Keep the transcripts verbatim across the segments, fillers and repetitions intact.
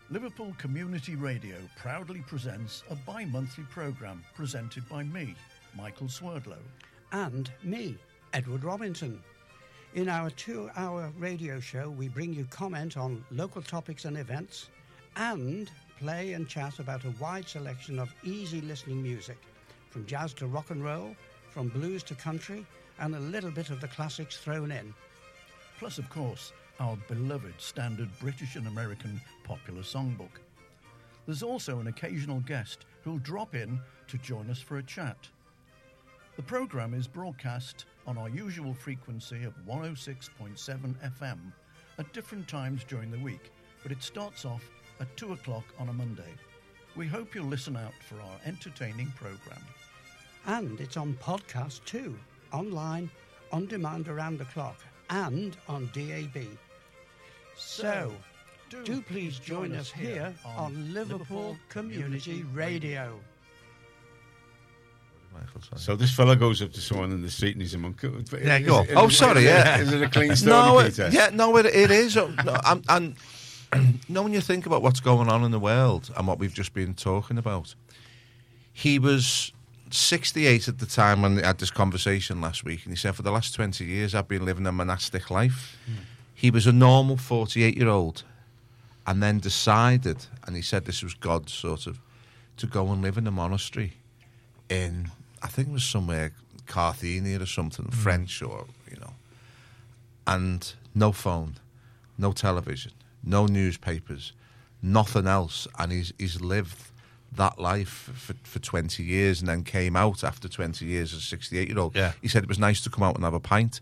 Liverpool Community Radio proudly presents a bi-monthly programme presented by me, Michael Swerdlow. And me, Edward Robinson. In our two-hour radio show, we bring you comment on local topics and events and play and chat about a wide selection of easy-listening music, from jazz to rock and roll, from blues to country, and a little bit of the classics thrown in. Plus, of course, our beloved standard British and American popular songbook. There's also an occasional guest who'll drop in to join us for a chat. The programme is broadcast on our usual frequency of one oh six point seven F M at different times during the week, but it starts off at two o'clock on a Monday. We hope you'll listen out for our entertaining programme. And it's on podcast too, online, on demand around the clock, and on D A B. So, do, do please join us here on Liverpool Community Radio. So this fella goes up to someone in the street and he's a monkey. Yeah, go on. Is, Oh, is, sorry, is, yeah. Is it a clean story, No, it, Peter? yeah, no, it, it is. No, and, and you know, when you think about what's going on in the world and what we've just been talking about, he was sixty-eight at the time when we had this conversation last week, and he said, for the last twenty years, I've been living a monastic life. Mm. He was a normal forty-eight-year-old, and then decided, and he said this was God, sort of, to go and live in a monastery in, I think it was somewhere, Carthenia or something, mm. French or, you know, and no phone, no television, no newspapers, nothing else, and he's he's lived that life for, for twenty years, and then came out after twenty years as a sixty-eight-year-old. Yeah. He said it was nice to come out and have a pint,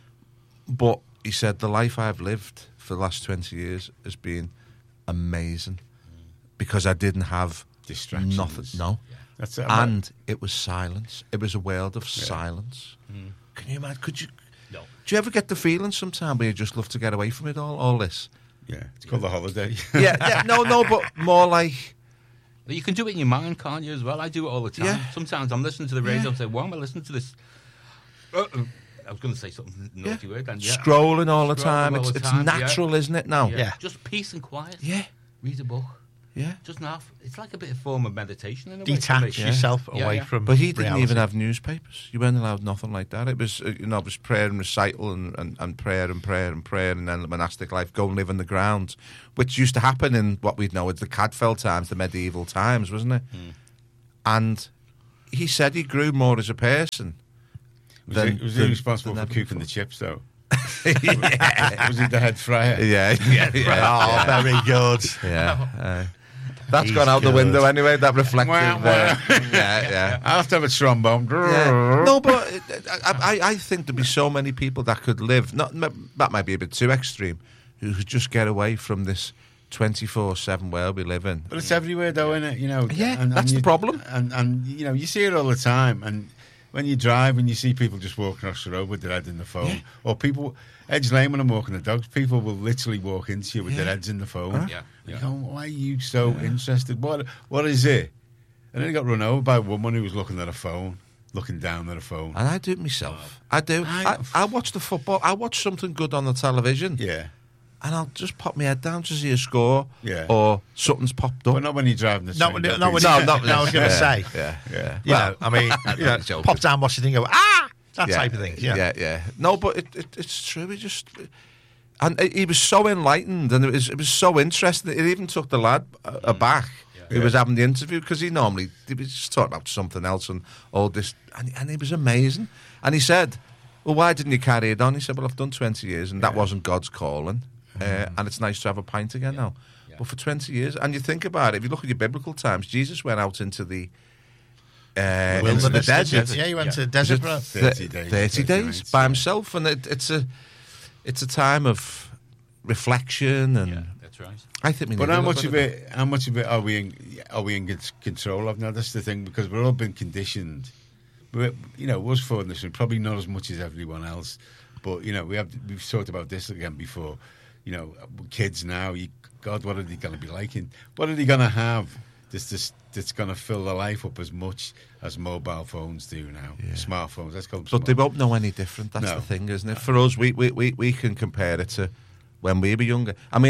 but he said the life I've lived for the last twenty years has been amazing because I didn't have distractions. Nothing. No. Yeah. That's it. And it was silence. It was a world of yeah. silence. Mm. Can you imagine? Could you? No. Do you ever get the feeling sometime where you just love to get away from it all? All this. Yeah, it's called the holiday. yeah, yeah, no, no, but more like. Well, you can do it in your mind, can't you, as well? I do it all the time. Yeah. Sometimes I'm listening to the radio Yeah. and say, why am I listening to this? Uh, uh, I was going to say something naughty Yeah. word. And yeah, Scrolling all the Scrolling time. all It's, the it's time, natural, yeah. isn't it, now? Yeah. Yeah. Just peace and quiet. Yeah. Read a book. Yeah. Just half. It's like a bit of form of meditation in a way. Detach Yeah. yourself Yeah, away yeah. from But he didn't reality. even have newspapers. You weren't allowed nothing like that. It was, uh, you know, it was prayer and recital and, and, and prayer and prayer and prayer, and then the monastic life, go and live in the ground, which used to happen in what we'd know as the Cadfael times, the medieval times, wasn't it? Mm. And he said he grew more as a person. Was, than, he, was he than- responsible than for ever cooking the before. chips, though? yeah. Was he the head fryer? Yeah, yeah, yeah. Oh, very good. Yeah. Uh, that's He's gone out good. the window anyway, that reflective. Wah, Uh, wah. yeah, yeah. I'll have to have a trombone. Yeah. No, but it, I, I, I think there'd be so many people that could live, not that might be a bit too extreme, who could just get away from this twenty-four seven world we live in. But it's everywhere, though, isn't it? You know, Yeah, that's you, the problem. And, and, you know, you see it all the time. And when you drive and you see people just walking across the road with their head in the phone, Yeah. or people, Edge Lane, when I'm walking the dogs, people will literally walk into you with Yeah. their heads in the phone. Huh? Yeah. You Yeah. go, why are you so interested? What What is it? And then he got run over by a woman who was looking at a phone, looking down at a phone. And I do it myself. I do. I, I- I watch the football. I watch something good on the television. Yeah. And I'll just pop my head down to see a score. Yeah. Or something's popped up. But not when you're driving the No, train. no, don't no, you? when- no, not no, I was going to yeah, say. Yeah, yeah. You Well, know, I mean, you know, joking. pop down, watch it and go, ah! That yeah, type of thing. Yeah. yeah, yeah. No, but it, it, it's true. He just, and he was so enlightened, and it was it was so interesting. It even took the lad uh, aback who Yeah. was having the interview, because he normally he was just talking about something else and all this, and and he was amazing. And he said, "Well, why didn't you carry it on?" He said, "Well, I've done twenty years, and that Yeah. wasn't God's calling, uh, Mm. and it's nice to have a pint again now." Yeah. But for twenty years, and you think about it, if you look at your biblical times, Jesus went out into the uh, into the Wilderness, desert. Yeah, you went Yeah. to Was desert, it bro. thirty days, thirty thirty days nights, by yeah. himself, and it, it's a it's a time of reflection, and Yeah, that's right. I think we But need how a little much of bit it? How much of it are we in? Are we in con- control of now? That's the thing, because we're all been conditioned. We're, you know, us for this, probably not as much as everyone else, but you know, we have. We've talked about this again before. You know, kids now. You, God, what are they going to be like? In, what are they going to have? This, this, that's going to fill their life up as much as mobile phones do now. Yeah. Smartphones. Let's call them. But they smart- won't know any different. That's No. the thing, isn't it? For us, we, we, we, we can compare it to when we were younger. I mean,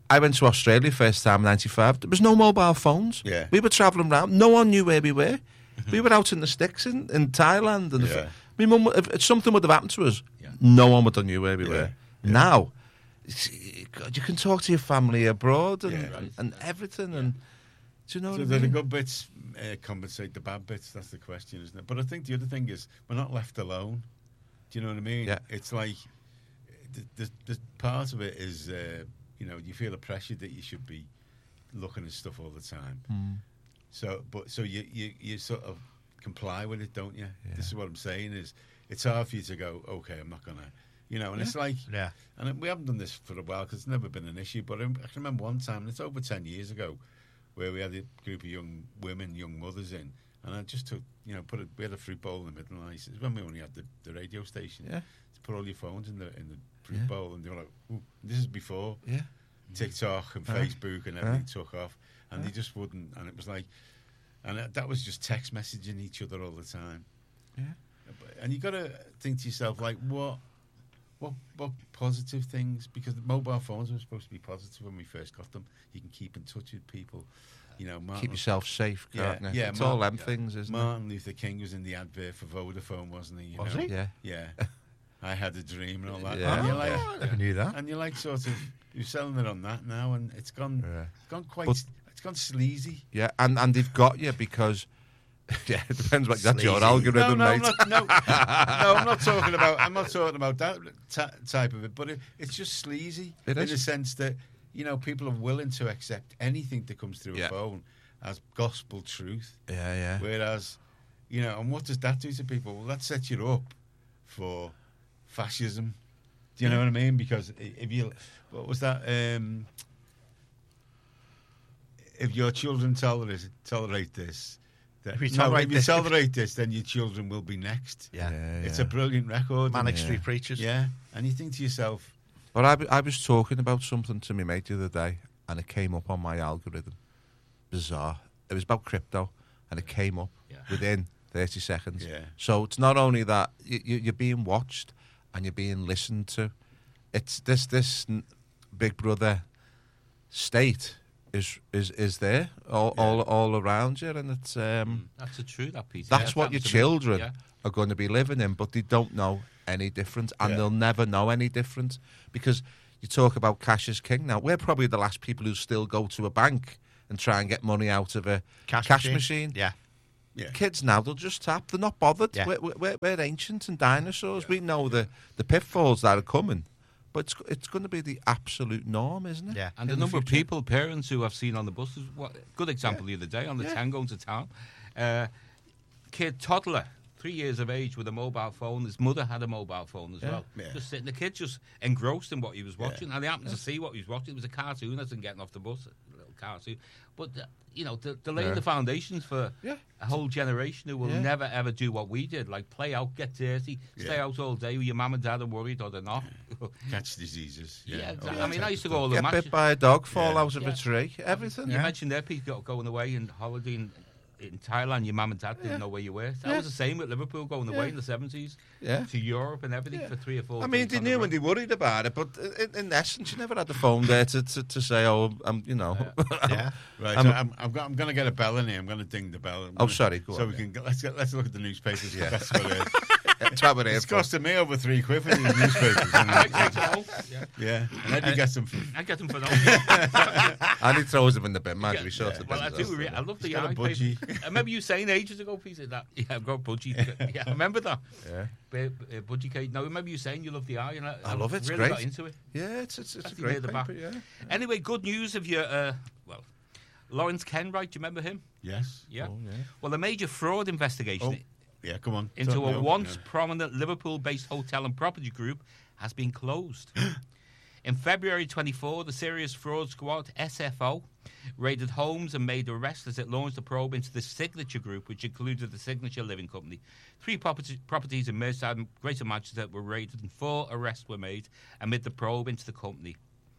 I went to Australia first time in ninety-five. There was no mobile phones. Yeah. We were travelling around. No one knew where we were. We were out in the sticks in, in Thailand. And Yeah. my mum, if, if something would have happened to us, Yeah. no one would have knew where we Yeah. were. Now, it's, God, you can talk to your family abroad and, Yeah. and, and everything. And do you know So what the I mean? good bits uh, compensate the bad bits. That's the question, isn't it? But I think the other thing is we're not left alone. Do you know what I mean? Yeah. It's like the, the, the part of it is, uh, you know, you feel the pressure that you should be looking at stuff all the time. Mm. So, but so you, you you sort of comply with it, don't you? This is what I'm saying is it's hard for you to go, okay, I'm not gonna, you know. And it's like, Yeah. and we haven't done this for a while because it's never been an issue. But I can remember one time, and it's over ten years ago, where we had a group of young women, young mothers in, and I just took, you know, put a, we had a fruit bowl in the middle, and I said, when we only had the, the radio station, Yeah. to put all your phones in the in the fruit Yeah. bowl, and they were like, ooh, this is before Yeah. TikTok and Yeah. Facebook and everything took off, and they just wouldn't, and it was like, and that- that was just text messaging each other all the time. Yeah. And you got to think to yourself, like, what, what, what positive things? Because the mobile phones were supposed to be positive when we first got them. You can keep in touch with people, you know. Martin, Keep yourself safe, Yeah, can't you? yeah, It's Mark- all them yeah. things, isn't Martin Luther King was in the advert for Vodafone, wasn't he? You Was know? he? it? Yeah. Yeah. I had a dream and all that. Yeah. And you're like, I never knew that. and you're like, sort of, you're selling it on that now, and it's gone, Yeah. it's gone quite, But- it's gone sleazy. Yeah, and, and they've got you because, yeah, it depends what that's your Sleazy. algorithm, no, no, mate. I'm not, no, no, I'm not talking about. I'm not talking about that ta- type of it. But it, it's just sleazy It in is. the sense that you know people are willing to accept anything that comes through Yeah. a phone as gospel truth. Yeah, yeah. Whereas, you know, and what does that do to people? Well, that sets you up for fascism. Do you know what I mean? Because i- if you, what was that? Um, if your children tolerate tolerate this, then, If we no, tolerate if you this- tolerate this, then your children will be next. Yeah. Yeah, It's yeah. a brilliant record. Manic and- Street Preachers. Yeah, and you think to yourself, But I, w- I was talking about something to my mate the other day, and it came up on my algorithm. Bizarre. It was about crypto, and it came up Yeah. within thirty seconds. Yeah. So it's not only that you, you, you're being watched and you're being listened to. It's this this n- Big Brother state is is is there all Yeah. all, all around you, and it's um, That's the truth, that Peter. that's Yeah, what your happened to me. children Yeah. are going to be living in, but they don't know any different, and Yeah. they'll never know any different because you talk about cash is king. Now we're probably the last people who still go to a bank and try and get money out of a Cash, cash machine. machine. Yeah. yeah, Kids now, they'll just tap. They're not bothered. Yeah. We're, we're, we're ancient and dinosaurs. We know the, the pitfalls that are coming, but it's it's going to be the absolute norm, isn't it? Yeah. And the In number of future. people, parents who I've seen on the buses, what good example the other day on the Yeah. ten going to town. Uh, kid, toddler, three years of age with a mobile phone. His mother had a mobile phone as Yeah. well. Yeah. Just sitting, the kid just engrossed in what he was watching, and they happened to see what he was watching. It was a cartoon as in getting off the bus, a little cartoon. But uh, you know, they're, they're laying Yeah. the foundations for Yeah. a whole generation who will Yeah. never ever do what we did, like play out, get dirty, stay Yeah. out all day with your mum and dad are worried or they're not. catch diseases. Yeah, Yeah, all exactly. that I mean, type I of used to stuff. go all the Get matches. bit by a dog, fall Yeah. out of Yeah. a tree, everything. You mentioned there, Pete, go- going away and holiday in, in Thailand. Your mum and dad didn't Yeah. know where you were. That Yeah. was the same with Liverpool going Yeah. away in the seventies Yeah. to Europe and everything for three or four. I mean, days they on the knew road. and they worried about it, but in, in essence, you never had the phone there to, to, to say, "Oh, I'm," you know. Yeah. Right, I'm- so I'm, I'm, go- I'm going to get a bell in here. I'm going to ding the bell. I'm Oh, gonna- sorry, go so on, we yeah. can go, let's get, let's look at the newspapers. Yeah. That's what it is. That's what it is. It's costing me over three quid for these newspapers. I And, take it home. Yeah. yeah, and then you get some. From, I get them for that. And he throws them in the bin, man. Yeah. We sort the Well, I bins do. out. Re- I love the He's got a eye budgie. paper. I remember you saying ages ago, Peter, that yeah, I've got a budgie. Yeah, I remember that. Yeah. Ba- uh, budgie cake. Now, I remember you saying you love the eye, and I, I love it, it's really great. got into it. Yeah, it's it's, it's a That's the great near the back. paper, yeah. Anyway, good news of your uh, well, Lawrence Kenwright. Do you remember him? yes. Yeah. Oh, yeah. Well, a major fraud investigation Oh, yeah. Come on. into Talk a now. once Yeah. prominent Liverpool-based hotel and property group has been closed. In February twenty-fourth, the Serious Fraud Squad, S F O, raided homes and made arrests as it launched a probe into the Signature Group, which included the Signature Living Company. Three property, properties in Merseyside and Greater Manchester were raided and four arrests were made amid the probe into the company.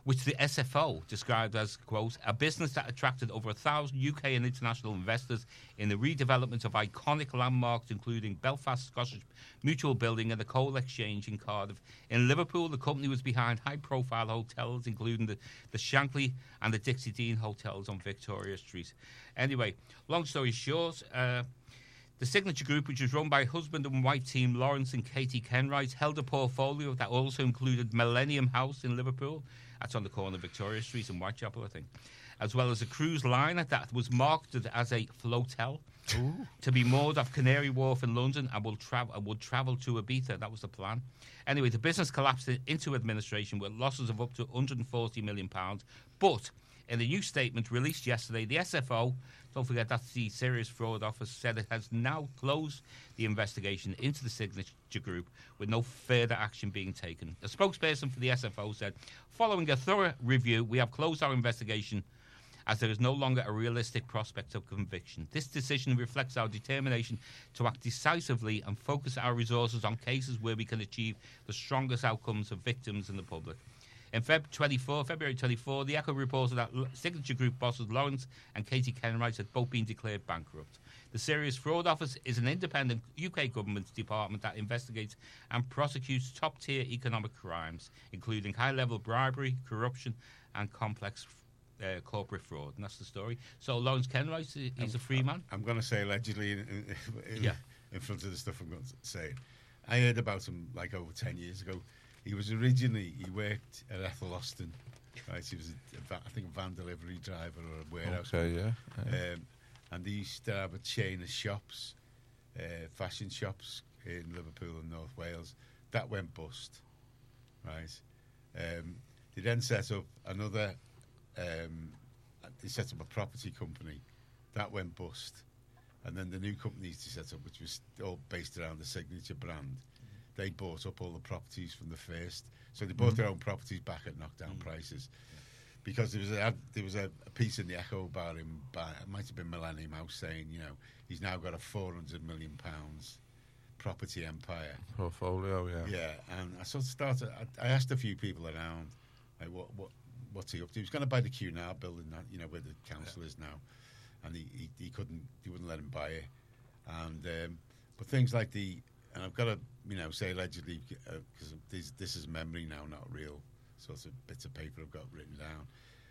which the S F O described as, quote, a business that attracted over a thousand U K and international investors in the redevelopment of iconic landmarks, including Belfast Scottish Mutual Building and the Coal Exchange in Cardiff. In Liverpool, the company was behind high-profile hotels, including the, the Shankly and the Dixie Dean hotels on Victoria Street. Anyway, long story short, uh, the Signature Group, which was run by husband and wife team Lawrence and Katie Kenwright, held a portfolio that also included Millennium House in Liverpool. That's on the corner of Victoria Street and Whitechapel, I think. As well as a cruise liner that was marketed as a floatel to be moored off Canary Wharf in London and will travel and would travel to Ibiza. That was the plan. Anyway, the business collapsed into administration with losses of up to one hundred forty million pounds. But in a new statement released yesterday, the S F O, don't forget that's the Serious Fraud Office, said it has now closed the investigation into the Signature Group with no further action being taken. A spokesperson for the S F O said, following a thorough review, we have closed our investigation as there is no longer a realistic prospect of conviction. This decision reflects our determination to act decisively and focus our resources on cases where we can achieve the strongest outcomes for victims and the public. In Feb twenty-four, February twenty-fourth, the Echo reported that Signature Group bosses Lawrence and Katie Kenwright had both been declared bankrupt. The Serious Fraud Office is an independent U K government department that investigates and prosecutes top-tier economic crimes, including high-level bribery, corruption, and complex uh, corporate fraud. And that's the story. So Lawrence Kenwright is a free man. I'm going to say allegedly in, in, Yeah. in front of the stuff I'm going to say. I heard about him like over ten years ago. He was originally, he worked at Ethel Austin, right? He was, a, a va- I think, a van delivery driver or a warehouse. Okay, yeah. yeah. Um, and he used to have a chain of shops, uh, fashion shops in Liverpool and North Wales. That went bust, right? Um, they then set up another, um, they set up a property company. That went bust. And then the new companies they set up, which was all based around the Signature brand, they bought up all the properties from the first. So they bought mm-hmm. their own properties back at knockdown mm-hmm. prices. Because there was a there was a, a piece in the Echo about him, by, it might have been Millennium House, saying, you know, he's now got a four hundred million pounds property empire. Portfolio, yeah. Yeah, and I sort of started, I, I asked a few people around, like, what, what what's he up to? He was going to buy the Q N A building, you know, where the council yeah. is now. And he, he, he couldn't, he wouldn't let him buy it. And, um, but things like the, and I've got to, you know, say allegedly, because uh, this, this is memory now, not real sorts of bits of paper I've got written down.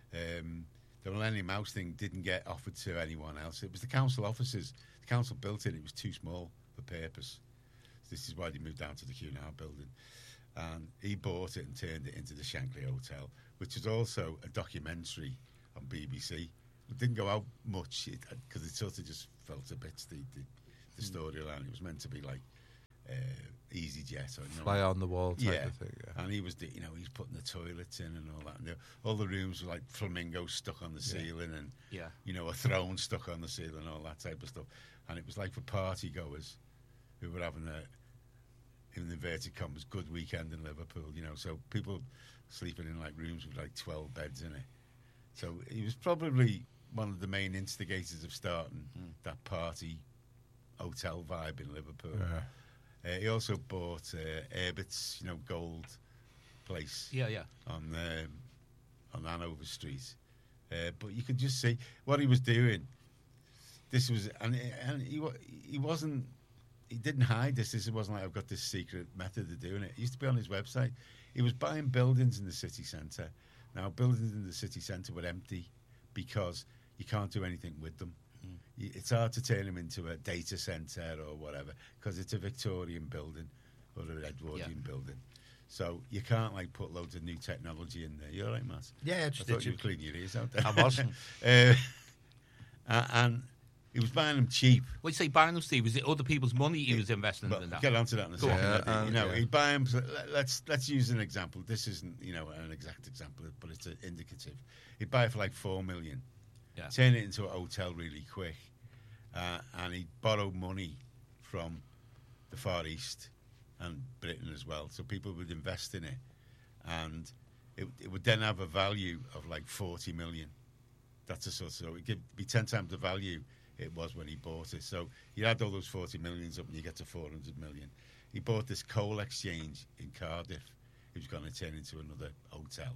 Um, the Millennium House thing didn't get offered to anyone else. It was the council offices. The council built it. It was too small for purpose. So this is why they moved down to the Q N R building. And he bought it and turned it into the Shankly Hotel, which is also a documentary on B B C. It didn't go out much because it, it sort of just fell to bits, the, the, the storyline. It was meant to be like uh, EasyJet. Or, you know, fly on the wall type yeah. of thing. Yeah. And he was, you know, he's putting the toilets in and all that. And the, all the rooms were like flamingos stuck on the Yeah. ceiling and, Yeah. you know, a throne stuck on the ceiling and all that type of stuff. And it was like for party goers who were having a, in inverted commas, good weekend in Liverpool, you know. So people sleeping in like rooms with like twelve beds in it. So he was probably one of the main instigators of starting mm. that party hotel vibe in Liverpool. Yeah. Uh, he also bought uh, Herbert's, you know, gold place. Yeah, yeah. On um, on Hanover Street. Uh, but you could just see what he was doing. This was, and, and he he wasn't, he didn't hide this. This wasn't like I've got this secret method of doing it. It used to be on his website. He was buying buildings in the city centre. Now, buildings in the city centre were empty because you can't do anything with them. Mm. It's hard to turn them into a data centre or whatever because it's a Victorian building or an Edwardian yeah. building. So you can't like put loads of new technology in there. You all right, Matt? Yeah, I thought you were cleaning your ears out there. I wasn't. uh, and he was buying them cheap. What you say buying them, Steve? Was it other people's money he was investing but in that? Get onto that in a Go second. on. Yeah, you know, yeah. he'd buy them. So let's let's use an example. This isn't you know an exact example, but it's an indicative. He'd buy it for like four million. Yeah. Turn it into a hotel really quick, uh, and he'd borrow money from the Far East and Britain as well. So people would invest in it, and it, it would then have a value of like forty million. That's a sort of, so it would be ten times the value it was when he bought it. So you add all those forty millions up and you get to four hundred million. He bought this coal exchange in Cardiff. It was going to turn into another hotel.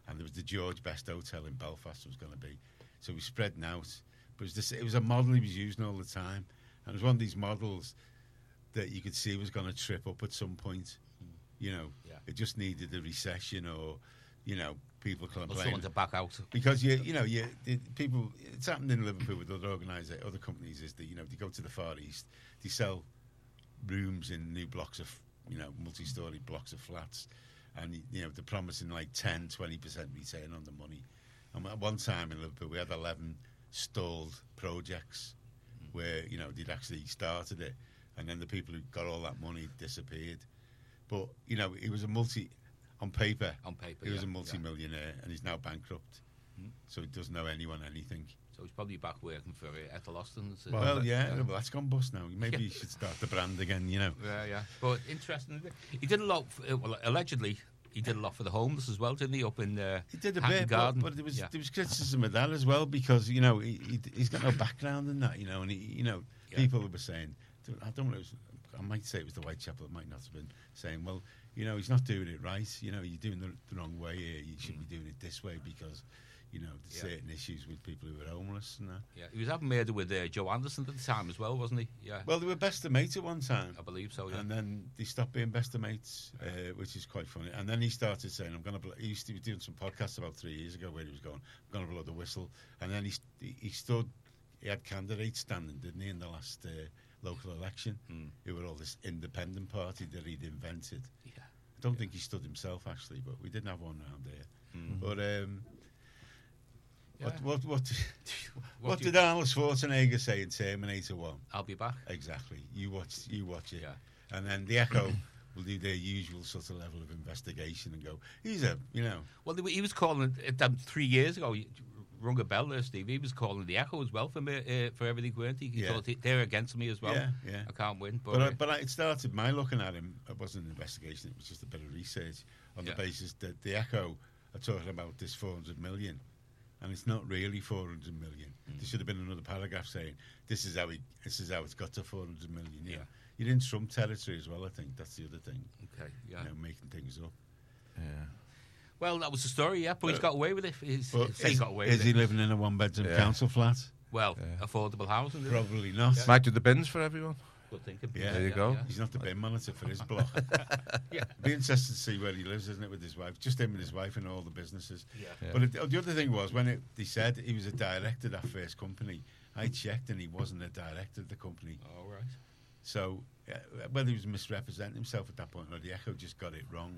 and there was the George Best Hotel in Belfast was going to be. So we spread out. But it was, this, it was a model he was using all the time. And it was one of these models that you could see was going to trip up at some point. You know, Yeah. it just needed a recession or, you know, people Or complaining. someone to back out. Because, you you know, you the, people, it's happened in Liverpool with other organisations, other companies, is that, you know, they go to the Far East, they sell rooms in new blocks of, you know, multi-storey blocks of flats. And, you know, they're promising like ten, twenty percent return on the money. And at one time in Liverpool, we had eleven stalled projects where, you know, they'd actually started it. And then the people who got all that money disappeared. But, you know, he was a multi, on paper, On paper, he was yeah, a multi-millionaire and he's now bankrupt. Mm. So he doesn't owe anyone anything. So he's probably back working for uh, Ethel Austin's. uh, Well, Well, yeah, yeah. well, that's gone bust now. Maybe he should start the brand again, you know. Yeah, yeah. But interesting. He did a lot. For, uh, well, allegedly, he did a lot for the homeless as well, didn't he? Up in uh, He did a Hatton bit, but, Garden. but there was Yeah. there was criticism of that as well because, you know, he, he, he's got no background in that, you know, and, he, you know, Yeah. people were saying, I don't know, it was, I might say it was the Whitechapel, it might not have been, saying, well, you know, he's not doing it right, you know, you're doing the, the wrong way here, you should be doing it this way because, you know, there's Yeah. certain issues with people who are homeless and that. Yeah, he was having murder with uh, Joe Anderson at the time as well, wasn't he? Yeah, Well, they were best of mates at one time. I believe so. Yeah. And then they stopped being best of mates, uh, which is quite funny. And then he started saying, "I'm going to." Bl-. He used to be doing some podcasts about three years ago where he was going, "I'm going to blow the whistle." And then he st- he stood. He had candidates standing, didn't he, in the last uh, local election, Mm. who were all this independent party that he'd invented. Yeah. I don't think he stood himself actually, but we didn't have one round here. Mm. But um, Yeah. what what what, what do you- did Arnold Schwarzenegger say in Terminator One? I'll be back. Exactly. You watch. You watch it. Yeah. And then the Echo will do their usual sort of level of investigation and go, he's a, you know, Well, he was calling it um, three years ago. You rung a bell there, Steve. He was calling the Echo as well for me, uh, for everything, weren't he? He Yeah. thought they're against me as well. Yeah, yeah. I can't win. But, but, uh, I, but I, it started, my looking at him, it wasn't an investigation, it was just a bit of research on Yeah. the basis that the Echo are talking about this four hundred million. And it's not really four hundred million. Mm. There should have been another paragraph saying, this is how he, this is how it's got to four hundred million. You Yeah. know. You're in Trump territory as well, I think. That's the other thing. okay, yeah. You know, making things up. Yeah. Well, that was the story, yeah. But he's got away with it. He's, But he's is, got away is with he it. living in a one-bedroom Yeah. council flat? Well, Yeah. affordable housing. isn't it? Probably not. Might do the bins for everyone. Good thinking. Yeah. There you go. Yeah. He's not the bin monitor for his block. Yeah. Be interested to see where he lives, isn't it, with his wife? Just him and his wife and all the businesses. Yeah. Yeah. But it, the other thing was, when it, they said he was a director of that first company, I checked and he wasn't a director of the company. All right. So uh, whether he was misrepresenting himself at that point or the Echo just got it wrong.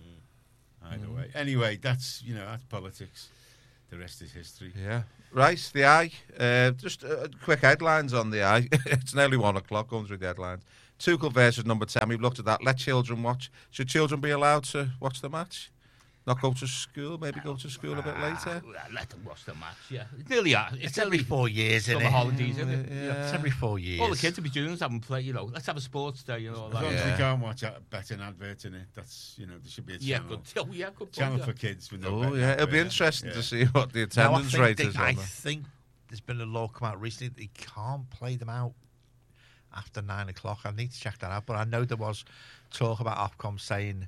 Either Mm. way. Anyway, that's, you know, that's politics. The rest is history. Yeah. Right, the Eye. Uh, just uh, quick headlines on the Eye. It's nearly one o'clock going through the headlines. Tuchel versus number ten. We've looked at that. Let children watch. Should children be allowed to watch the match? Not go to school? Maybe go to school a bit later? Ah, let them watch the match, yeah. It's nearly, uh, it's It's every nearly four years, isn't summer it? holidays, isn't it? Yeah. It's every four years. All the kids will be doing is having play, you know, let's have a sports day, you know. As Like, long as Yeah. they can't watch a betting advert in it, that's, you know, there should be a yeah, channel. good. Oh, yeah, good. Channel point, for yeah. kids with no Oh, betting yeah. It'll be advert. interesting Yeah. to see what the Now, I attendance think, rate they- is I on that. think there's been a law come out recently that you can't play them out after nine o'clock. I need to check that out. But I know there was talk about Ofcom saying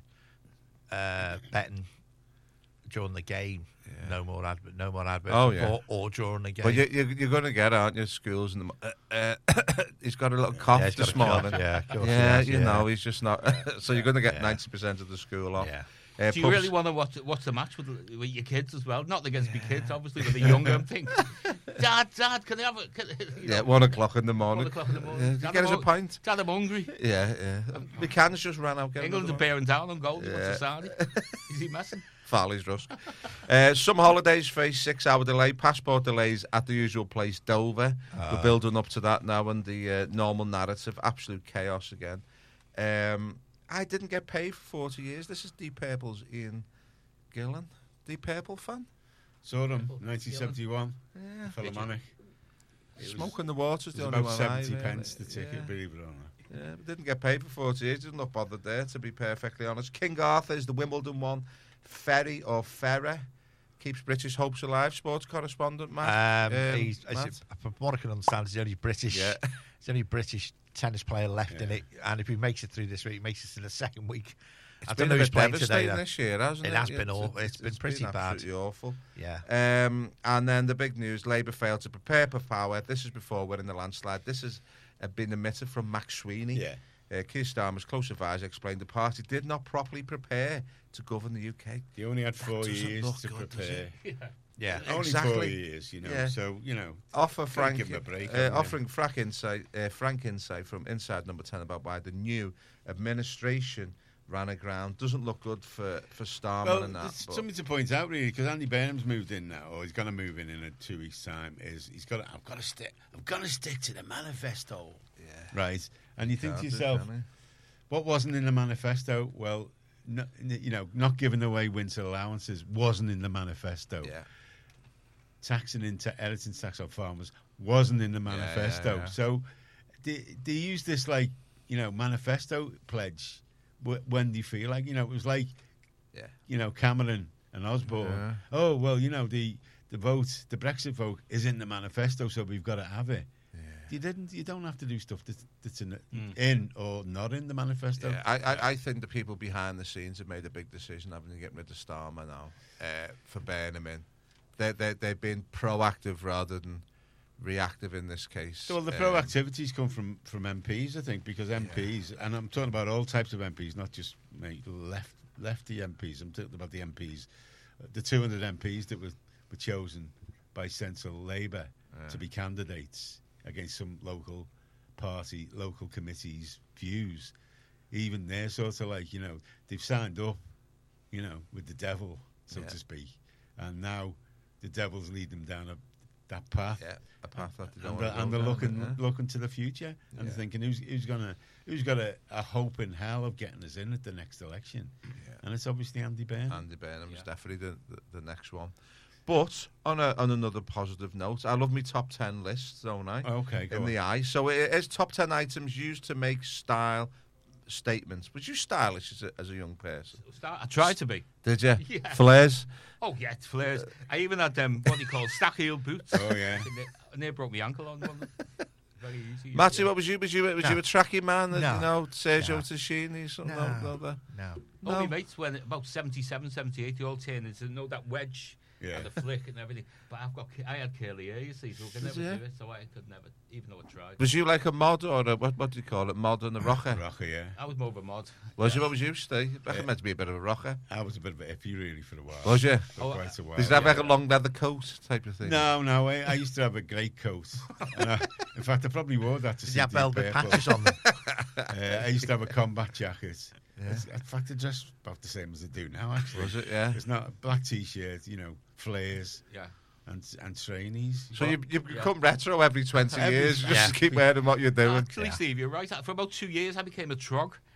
uh, betting during the game, Yeah. no more advert, no more adverts Oh, yeah. before or during the game. But you, you, you're going to get, aren't you, schools? In the, mo- uh, uh, he's got a little cough Yeah, he's got this a cough, morning. yeah, of course he yeah, has, you yeah. know, he's just not. So you're going to get Yeah. ninety percent of the school off. Yeah. Uh, Do you pubs- really want to watch watch the match with, with your kids as well? Not against your kids, obviously, but the younger and think, Dad, Dad, can I have a... Can, you Yeah, know, one o'clock in the morning. One o'clock in the morning. Yeah, you Dad, get us I'm a hung- pint. Dad, I'm hungry. Yeah, yeah. The cans just ran out. Get England are another one. bearing down on goal. Yeah. What's the Saudi? Is he messing? Farley's Rusk. uh, some holidays face six-hour delay. Passport delays at the usual place, Dover. We're building up to that now, and the uh, normal narrative. Absolute chaos again. Um, I didn't get paid for forty years. This is Deep Purple's Ian Gillan. Deep Purple fan? Saw them, nineteen seventy-one, Yeah. Philharmonic. It Smoke was, in the water's it the was only about one I seventy really- pence the ticket, yeah. believe it or not. Yeah, but didn't get paid for forty years. Didn't look bothered there, to be perfectly honest. King Arthur is the Wimbledon one. Ferry or Ferrer keeps British hopes alive. Sports correspondent, Matt. Um, Um, he's, is Matt? it, from what I can understand, he's the only British. Yeah. He's the only British tennis player left in Yeah. it, and if he makes it through this week, he makes it to the second week It's I been don't know a who's bit playing today, devastating though. this year, hasn't it? It has been awful. It's been pretty bad. Absolutely awful. Yeah. Um, and then the big news: Labour failed to prepare for power. This is before winning the landslide. This has uh, been admitted from Max Sweeney. Yeah. Uh, Keir Starmer's close advisor explained the party did not properly prepare to govern the U K. They only had four doesn't years look to good, does prepare. Yeah. Only Exactly. four years, you know. Yeah. So you know, Offer Gotta Frank, give 'em a break, uh, haven't you? offering frank insight, uh, frank insight from Inside Number Ten about why the new administration ran aground. Doesn't look good for for Starmer well, and that. there's but- something to point out really, because Andy Burnham's moved in now, or he's going to move in in a two weeks' time. Is he's got? To, I've got to stick. I've got to stick to the manifesto. yeah. Right, and you think Can't to do, yourself, can what wasn't in the manifesto? Well, no, you know, not giving away winter allowances wasn't in the manifesto. he? Yeah. Taxing into editing tax on farmers wasn't in the yeah, manifesto. yeah. So they, they use this like, you know, manifesto pledge wh- when they feel like, you know, it was like, Yeah. you know, Cameron and Osborne. Yeah. Oh, well, you know, the, the vote, the Brexit vote is in the manifesto, so we've got to have it. You didn't. You don't have to do stuff that's, that's in, Mm. in or not in the manifesto. Yeah, I, I, I think the people behind the scenes have made a big decision having to get rid of Starmer now uh, for bearing him in. They, they, they've been proactive rather than reactive in this case. So well, the Um, proactivities come from, from M Ps, I think, because M Ps, and I'm talking about all types of M Ps, not just mate, left lefty M Ps. I'm talking about the M Ps, uh, the two hundred M Ps that were, were chosen by Central Labour Yeah. to be candidates against some local party, local committees' views. Even they're sort of like, you know, they've signed up, you know, with the devil, so Yeah. to speak, and now the devil's leading them down a, that path. Yeah, a path that they don't And, wanna they're, go and they're down, looking yeah. looking to the future and Yeah. thinking who's who's gonna who's got a, a hope in hell of getting us in at the next election, Yeah. and it's obviously Andy Byrne. Andy Burnham is Yeah. definitely the, the, the next one. But on a, on another positive note, I love my top ten lists, don't I? Okay, go in on. the eye. So it is top ten items used to make style statements. Was you stylish as a, as a young person? Start- I tried to be. Did you? Yeah. Flares? Oh, yeah, it's flares. I even had them, what do you call, stack heel boots. Oh, yeah. And they, and they broke my ankle on one of them. Very easy. Matty, yeah. what was you? Was you was No. you a tracking man? No. You know, Sergio No. Tashini, something No. like that? No. All my No. mates, when about seventy-seven, seventy-eight, they all turned into, you know, that wedge Yeah. and the flick and everything. But I've got, I had curly hair, you see, so I could never Yeah. do it. So I could never, even though I tried. Was you like a mod or a, what? What do you call it? Mod and a rocker? Rocker, yeah. I was more of a mod. Was you? What was you, Steve? I Yeah. meant to be a bit of a rocker. I was a bit of a hippie really for a while. Was you? For Oh, quite a while. Did you have yeah. like a long leather coat type of thing? No, no. I, I used to have a great coat. And I, in fact, I probably wore that to Did see you have Deep velvet Purple. patches on them? Uh, I used to have a combat jacket. Yeah. It's- In fact, I dress about the same as I do now. Actually, Was it? Yeah. It's not a black t-shirt, you know, flares Yeah. and and trainees. So you you Yeah. become retro every twenty Every- years. Just yeah. keep wearing what you're doing. Actually, Yeah. Steve, you're right. For about two years, I became a trog.